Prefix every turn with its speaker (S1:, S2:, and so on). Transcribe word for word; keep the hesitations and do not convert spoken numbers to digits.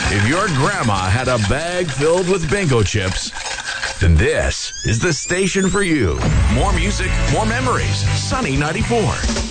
S1: If your grandma had a bag filled with bingo chips, then this is the station for you. More music, more memories. Sunny ninety-four.